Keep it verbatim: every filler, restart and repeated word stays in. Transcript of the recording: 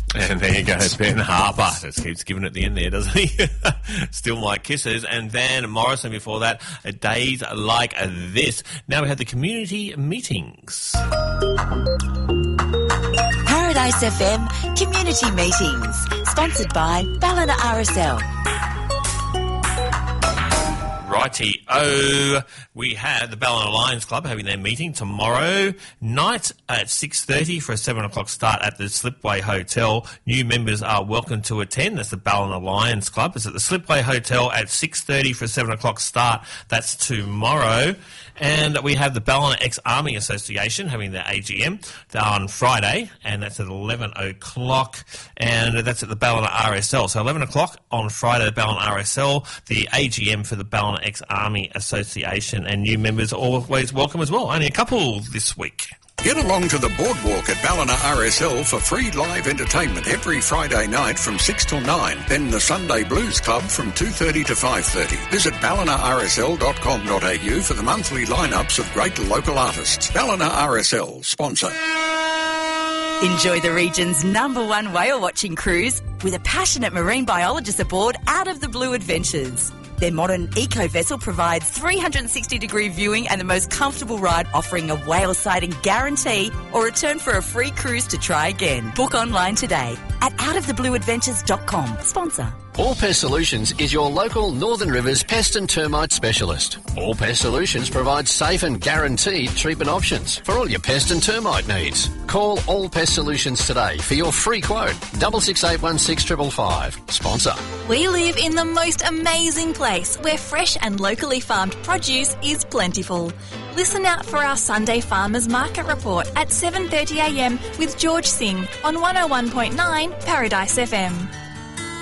And there you go, Ben Harper. Just keeps giving it at the end there, doesn't he? Still My Kisses. And Van Morrison before that, Days Like This. Now we have the community meetings. Paradise F M Community Meetings, sponsored by Ballina R S L. Righty-o. We have the Ballina Lions Club having their meeting tomorrow night at six thirty for a seven o'clock start at the Slipway Hotel. New members are welcome to attend. That's the Ballina Lions Club. It's at the Slipway Hotel at six thirty for a seven o'clock start. That's tomorrow. And we have the Ballina Ex-Army Association having their A G M on Friday, and that's at eleven o'clock, and that's at the Ballina R S L. So eleven o'clock on Friday, the Ballina R S L, the A G M for the Ballina Ex-Army Association, and new members are always welcome as well. Only a couple this week. Get along to the boardwalk at Ballina R S L for free live entertainment every Friday night from six till nine. Then the Sunday Blues Club from two thirty to five thirty. Visit ballina r s l dot com dot a u for the monthly lineups of great local artists. Ballina R S L, sponsor. Enjoy the region's number one whale watching cruise with a passionate marine biologist aboard Out of the Blue Adventures. Their modern eco-vessel provides three hundred sixty degree viewing and the most comfortable ride, offering a whale sighting guarantee or return for a free cruise to try again. Book online today at out of the blue adventures dot com. Sponsor. All Pest Solutions is your local Northern Rivers pest and termite specialist. All Pest Solutions provides safe and guaranteed treatment options for all your pest and termite needs. Call All Pest Solutions today for your free quote. Double six eight one six triple five. Sponsor. We live in the most amazing place where fresh and locally farmed produce is plentiful. Listen out for our Sunday Farmers Market Report at seven thirty a m with George Singh on one oh one point nine Paradise F M.